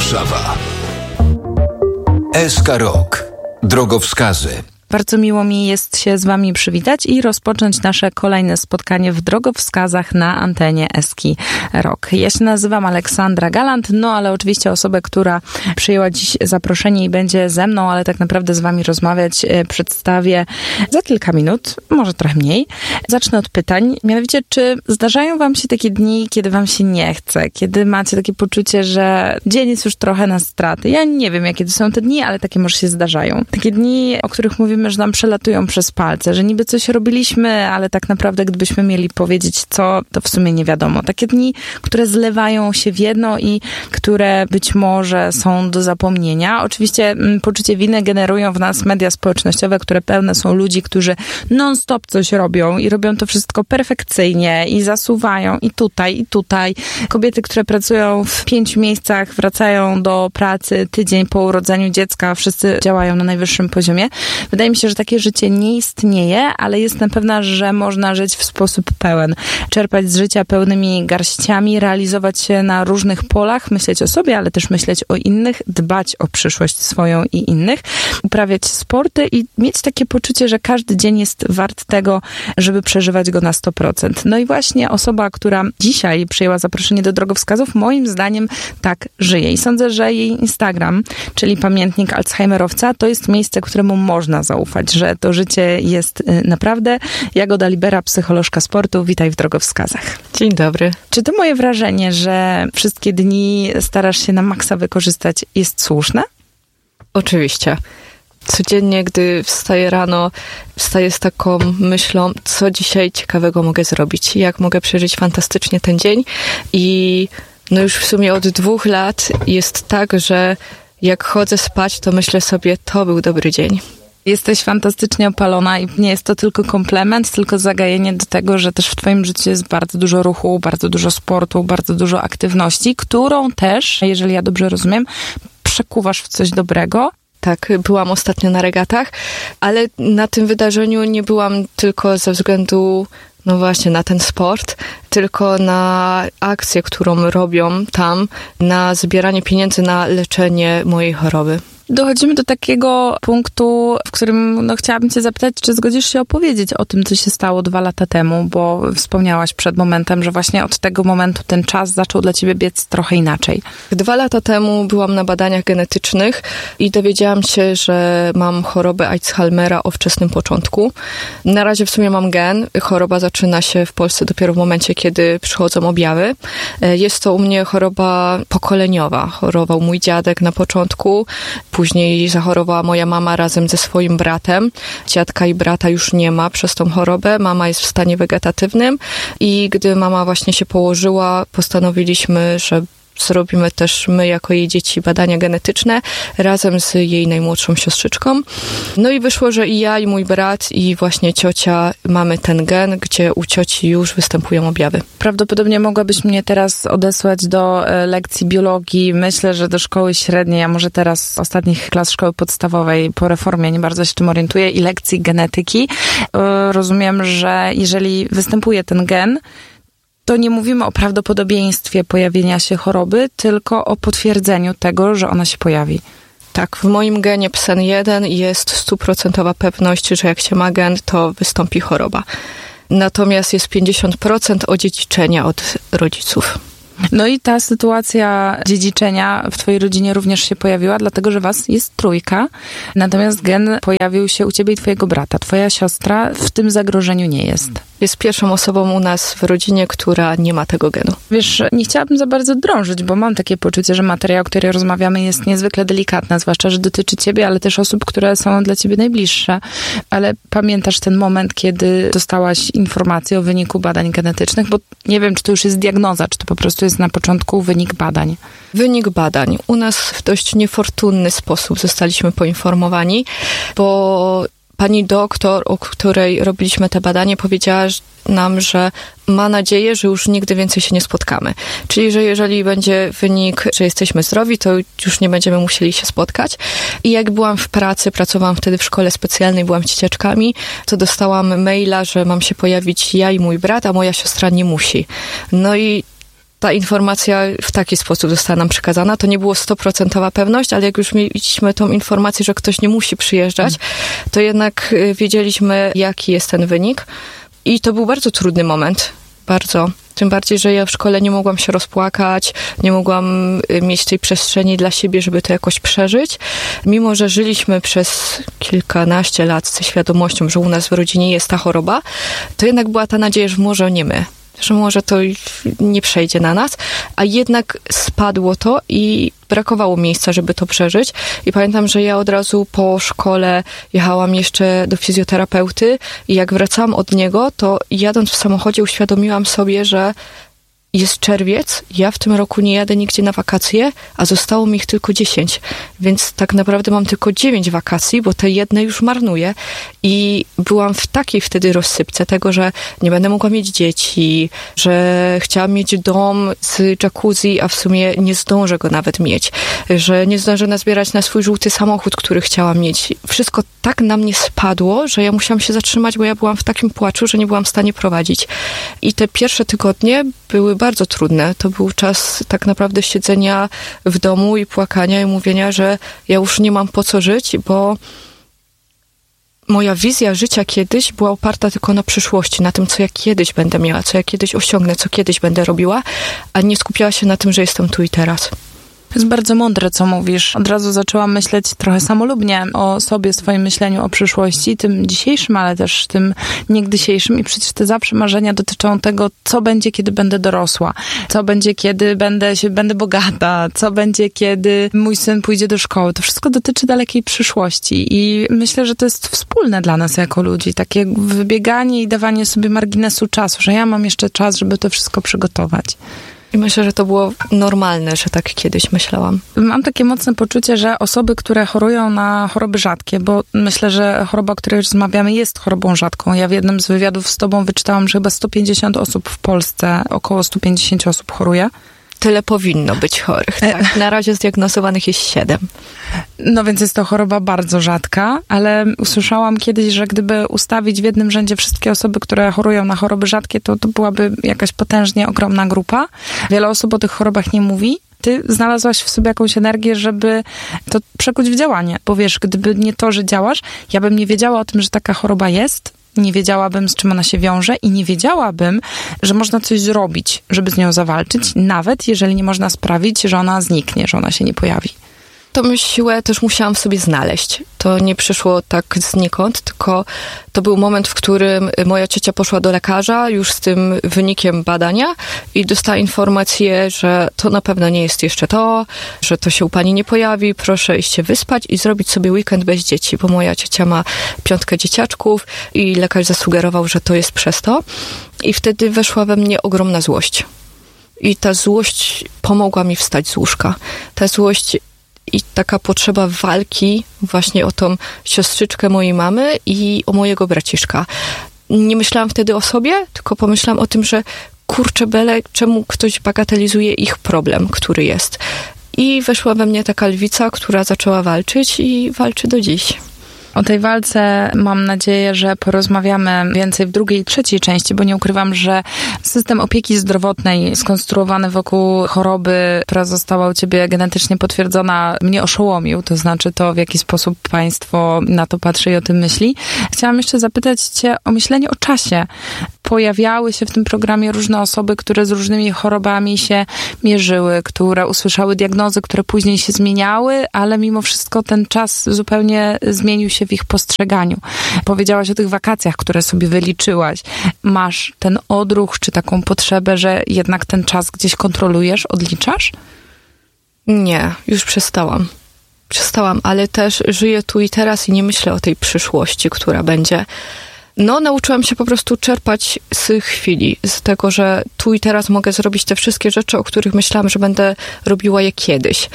Warszawa. SK Rok. Drogowskazy. Bardzo miło mi jest się z Wami przywitać i rozpocząć nasze kolejne spotkanie w drogowskazach na antenie Eski Rock. Ja się nazywam Aleksandra Galant, ale oczywiście osobę, która przyjęła dziś zaproszenie i będzie ze mną, ale tak naprawdę z Wami rozmawiać, przedstawię za kilka minut, może trochę mniej. Zacznę od pytań. Mianowicie, czy zdarzają Wam się takie dni, kiedy Wam się nie chce? Kiedy macie takie poczucie, że dzień jest już trochę na straty? Ja nie wiem, jakie to są te dni, ale takie może się zdarzają. Takie dni, o których mówimy, że nam przelatują przez palce, że niby coś robiliśmy, ale tak naprawdę gdybyśmy mieli powiedzieć co, to w sumie nie wiadomo. Takie dni, które zlewają się w jedno i które być może są do zapomnienia. Oczywiście poczucie winy generują w nas media społecznościowe, które pełne są ludzi, którzy non-stop coś robią i robią to wszystko perfekcyjnie i zasuwają i tutaj. Kobiety, które pracują w 5 miejscach, wracają do pracy tydzień po urodzeniu dziecka, wszyscy działają na najwyższym poziomie. Wydaje mi się, że takie życie nie istnieje, ale jestem pewna, że można żyć w sposób pełen. Czerpać z życia pełnymi garściami, realizować się na różnych polach, myśleć o sobie, ale też myśleć o innych, dbać o przyszłość swoją i innych, uprawiać sporty i mieć takie poczucie, że każdy dzień jest wart tego, żeby przeżywać go na 100%. I właśnie osoba, która dzisiaj przyjęła zaproszenie do drogowskazów, moim zdaniem tak żyje. I sądzę, że jej Instagram, czyli pamiętnik Alzheimerowca, to jest miejsce, któremu można zaufać, że to życie jest naprawdę. Jagoda Libera, psycholożka sportu. Witaj w drogowskazach. Dzień dobry. Czy to moje wrażenie, że wszystkie dni starasz się na maksa wykorzystać, jest słuszne? Oczywiście. Codziennie, gdy wstaję rano, wstaję z taką myślą, co dzisiaj ciekawego mogę zrobić, jak mogę przeżyć fantastycznie ten dzień i już w sumie od 2 lat jest tak, że jak chodzę spać, to myślę sobie, to był dobry dzień. Jesteś fantastycznie opalona i nie jest to tylko komplement, tylko zagajenie do tego, że też w twoim życiu jest bardzo dużo ruchu, bardzo dużo sportu, bardzo dużo aktywności, którą też, jeżeli ja dobrze rozumiem, przekuwasz w coś dobrego. Tak, byłam ostatnio na regatach, ale na tym wydarzeniu nie byłam tylko ze względu właśnie na ten sport, tylko na akcję, którą robią tam, na zbieranie pieniędzy na leczenie mojej choroby. Dochodzimy do takiego punktu, w którym chciałabym cię zapytać, czy zgodzisz się opowiedzieć o tym, co się stało 2 lata temu, bo wspomniałaś przed momentem, że właśnie od tego momentu ten czas zaczął dla ciebie biec trochę inaczej. 2 lata temu byłam na badaniach genetycznych i dowiedziałam się, że mam chorobę Alzheimera o wczesnym początku. Na razie w sumie mam gen. Choroba zaczyna się w Polsce dopiero w momencie, kiedy przychodzą objawy. Jest to u mnie choroba pokoleniowa. Chorował mój dziadek na początku, później zachorowała moja mama razem ze swoim bratem. Dziadka i brata już nie ma przez tą chorobę. Mama jest w stanie wegetatywnym i gdy mama właśnie się położyła, postanowiliśmy, że zrobimy też my jako jej dzieci badania genetyczne razem z jej najmłodszą siostrzyczką. I wyszło, że i ja, i mój brat, i właśnie ciocia mamy ten gen, gdzie u cioci już występują objawy. Prawdopodobnie mogłabyś mnie teraz odesłać do lekcji biologii, myślę, że do szkoły średniej, a może teraz ostatnich klas szkoły podstawowej po reformie, nie bardzo się tym orientuję, i lekcji genetyki. Rozumiem, że jeżeli występuje ten gen, to nie mówimy o prawdopodobieństwie pojawienia się choroby, tylko o potwierdzeniu tego, że ona się pojawi. Tak, w moim genie PSEN1 jest 100% pewność, że jak się ma gen, to wystąpi choroba. Natomiast jest 50% odziedziczenia od rodziców. I ta sytuacja dziedziczenia w twojej rodzinie również się pojawiła, dlatego że was jest 3. Natomiast gen pojawił się u ciebie i twojego brata. Twoja siostra w tym zagrożeniu nie jest. Jest pierwszą osobą u nas w rodzinie, która nie ma tego genu. Wiesz, nie chciałabym za bardzo drążyć, bo mam takie poczucie, że materia, o której rozmawiamy, jest niezwykle delikatna, zwłaszcza, że dotyczy ciebie, ale też osób, które są dla ciebie najbliższe. Ale pamiętasz ten moment, kiedy dostałaś informację o wyniku badań genetycznych? Bo nie wiem, czy to już jest diagnoza, czy to po prostu jest na początku wynik badań. Wynik badań. U nas w dość niefortunny sposób zostaliśmy poinformowani, bo pani doktor, o której robiliśmy te badanie, powiedziała nam, że ma nadzieję, że już nigdy więcej się nie spotkamy. Czyli, że jeżeli będzie wynik, że jesteśmy zdrowi, to już nie będziemy musieli się spotkać. I jak byłam w pracy, pracowałam wtedy w szkole specjalnej, byłam dzieciaczkami, to dostałam maila, że mam się pojawić ja i mój brat, a moja siostra nie musi. I ta informacja w taki sposób została nam przekazana. To nie było 100% pewność, ale jak już mieliśmy tą informację, że ktoś nie musi przyjeżdżać, to jednak wiedzieliśmy, jaki jest ten wynik. I to był bardzo trudny moment. Bardzo. Tym bardziej, że ja w szkole nie mogłam się rozpłakać, nie mogłam mieć tej przestrzeni dla siebie, żeby to jakoś przeżyć. Mimo, że żyliśmy przez kilkanaście lat ze świadomością, że u nas w rodzinie jest ta choroba, to jednak była ta nadzieja, że może nie my, że może to nie przejdzie na nas, a jednak spadło to i brakowało miejsca, żeby to przeżyć. I pamiętam, że ja od razu po szkole jechałam jeszcze do fizjoterapeuty i jak wracałam od niego, to jadąc w samochodzie uświadomiłam sobie, że jest czerwiec, ja w tym roku nie jadę nigdzie na wakacje, a zostało mi ich tylko 10. Więc tak naprawdę mam tylko 9 wakacji, bo te jedne już marnuję. I byłam w takiej wtedy rozsypce tego, że nie będę mogła mieć dzieci, że chciałam mieć dom z jacuzzi, a w sumie nie zdążę go nawet mieć, że nie zdążę nazbierać na swój żółty samochód, który chciałam mieć. Wszystko tak na mnie spadło, że ja musiałam się zatrzymać, bo ja byłam w takim płaczu, że nie byłam w stanie prowadzić. I te pierwsze tygodnie były bardzo trudne. To był czas tak naprawdę siedzenia w domu i płakania i mówienia, że ja już nie mam po co żyć, bo moja wizja życia kiedyś była oparta tylko na przyszłości, na tym, co ja kiedyś będę miała, co ja kiedyś osiągnę, co kiedyś będę robiła, a nie skupiała się na tym, że jestem tu i teraz. To jest bardzo mądre, co mówisz. Od razu zaczęłam myśleć trochę samolubnie o sobie, swoim myśleniu o przyszłości, tym dzisiejszym, ale też tym niegdysiejszym. I przecież te zawsze marzenia dotyczą tego, co będzie, kiedy będę dorosła, co będzie, kiedy będę bogata, co będzie, kiedy mój syn pójdzie do szkoły. To wszystko dotyczy dalekiej przyszłości. I myślę, że to jest wspólne dla nas jako ludzi. Takie wybieganie i dawanie sobie marginesu czasu, że ja mam jeszcze czas, żeby to wszystko przygotować. I myślę, że to było normalne, że tak kiedyś myślałam. Mam takie mocne poczucie, że osoby, które chorują na choroby rzadkie, bo myślę, że choroba, o której już rozmawiamy, jest chorobą rzadką. Ja w jednym z wywiadów z tobą wyczytałam, że chyba 150 osób w Polsce, około 150 osób choruje. Tyle powinno być chorych, tak. Na razie zdiagnozowanych jest 7. No więc jest to choroba bardzo rzadka, ale usłyszałam kiedyś, że gdyby ustawić w jednym rzędzie wszystkie osoby, które chorują na choroby rzadkie, to byłaby jakaś potężnie ogromna grupa. Wiele osób o tych chorobach nie mówi. Ty znalazłaś w sobie jakąś energię, żeby to przekuć w działanie. Bo wiesz, gdyby nie to, że działasz, ja bym nie wiedziała o tym, że taka choroba jest, nie wiedziałabym, z czym ona się wiąże i nie wiedziałabym, że można coś zrobić, żeby z nią zawalczyć, nawet jeżeli nie można sprawić, że ona zniknie, że ona się nie pojawi. Tą siłę też musiałam w sobie znaleźć. To nie przyszło tak znikąd, tylko to był moment, w którym moja ciocia poszła do lekarza już z tym wynikiem badania i dostała informację, że to na pewno nie jest jeszcze to, że to się u pani nie pojawi, proszę iść się wyspać i zrobić sobie weekend bez dzieci, bo moja ciocia ma 5 dzieciaczków i lekarz zasugerował, że to jest przez to. I wtedy weszła we mnie ogromna złość. I ta złość pomogła mi wstać z łóżka. Ta złość i taka potrzeba walki właśnie o tą siostrzyczkę mojej mamy i o mojego braciszka. Nie myślałam wtedy o sobie, tylko pomyślałam o tym, że kurczę bele, czemu ktoś bagatelizuje ich problem, który jest. I weszła we mnie taka lwica, która zaczęła walczyć i walczy do dziś. O tej walce mam nadzieję, że porozmawiamy więcej w drugiej i trzeciej części, bo nie ukrywam, że system opieki zdrowotnej skonstruowany wokół choroby, która została u ciebie genetycznie potwierdzona, mnie oszołomił. To znaczy to, w jaki sposób państwo na to patrzy i o tym myśli. Chciałam jeszcze zapytać cię o myślenie o czasie. Pojawiały się w tym programie różne osoby, które z różnymi chorobami się mierzyły, które usłyszały diagnozy, które później się zmieniały, ale mimo wszystko ten czas zupełnie zmienił się w ich postrzeganiu. Powiedziałaś o tych wakacjach, które sobie wyliczyłaś. Masz ten odruch, czy taką potrzebę, że jednak ten czas gdzieś kontrolujesz, odliczasz? Nie, już przestałam. Przestałam, ale też żyję tu i teraz i nie myślę o tej przyszłości, która będzie. No, nauczyłam się po prostu czerpać z chwili, z tego, że tu i teraz mogę zrobić te wszystkie rzeczy, o których myślałam, że będę robiła je kiedyś.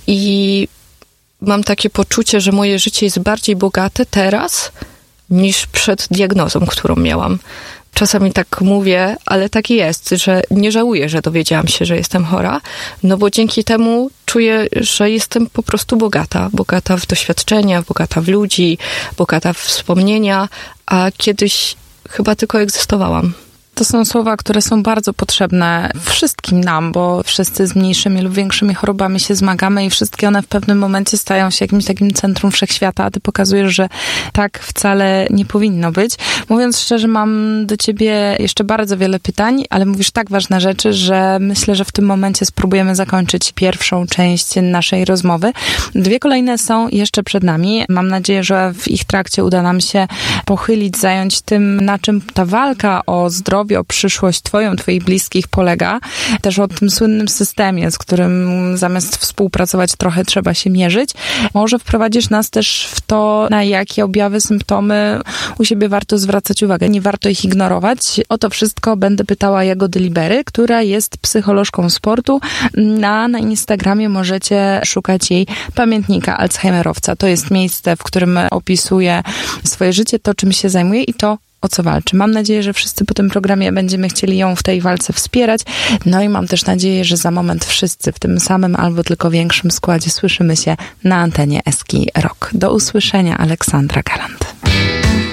I mam takie poczucie, że moje życie jest bardziej bogate teraz niż przed diagnozą, którą miałam. Czasami tak mówię, ale tak jest, że nie żałuję, że dowiedziałam się, że jestem chora, no bo dzięki temu czuję, że jestem po prostu bogata. Bogata w doświadczenia, bogata w ludzi, bogata w wspomnienia, a kiedyś chyba tylko egzystowałam. To są słowa, które są bardzo potrzebne wszystkim nam, bo wszyscy z mniejszymi lub większymi chorobami się zmagamy i wszystkie one w pewnym momencie stają się jakimś takim centrum wszechświata, a ty pokazujesz, że tak wcale nie powinno być. Mówiąc szczerze, mam do ciebie jeszcze bardzo wiele pytań, ale mówisz tak ważne rzeczy, że myślę, że w tym momencie spróbujemy zakończyć pierwszą część naszej rozmowy. 2 kolejne są jeszcze przed nami. Mam nadzieję, że w ich trakcie uda nam się pochylić, zająć tym, na czym ta walka o zdrowie, o przyszłość twoich bliskich polega. Też o tym słynnym systemie, z którym zamiast współpracować trochę trzeba się mierzyć. Może wprowadzisz nas też w to, na jakie objawy, symptomy u siebie warto zwracać uwagę. Nie warto ich ignorować. O to wszystko będę pytała Jagody Libery, która jest psycholożką sportu. Na Instagramie możecie szukać jej pamiętnika Alzheimerowca. To jest miejsce, w którym opisuje swoje życie, to czym się zajmuje i to, o co walczy. Mam nadzieję, że wszyscy po tym programie będziemy chcieli ją w tej walce wspierać. No i mam też nadzieję, że za moment wszyscy w tym samym albo tylko większym składzie słyszymy się na antenie Eski Rock. Do usłyszenia, Aleksandra Galant.